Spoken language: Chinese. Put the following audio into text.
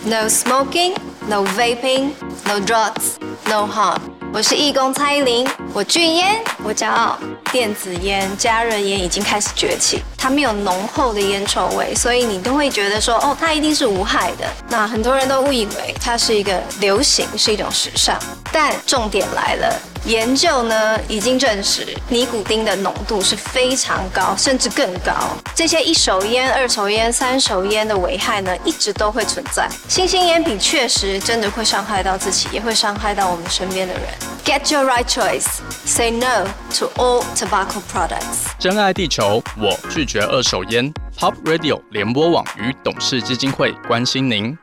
No smoking, no vaping, no drugs, no harm。我是义工蔡依林，我拒烟，我骄傲。电子烟、加热烟已经开始崛起，它没有浓厚的烟臭味，所以你都会觉得说，哦，它一定是无害的。那很多人都误以为它是一个流行，是一种时尚。但重点来了，研究呢已经证实，尼古丁的浓度是非常高，甚至更高。这些一手烟、二手烟、三手烟的危害呢，一直都会存在。新兴烟品确实真的会伤害到自己，也会伤害到我们身边的人。Get your right choice. Say no to all tobacco products. 珍爱地球，我拒绝二手烟。Pop Radio 联播网与董事基金会关心您。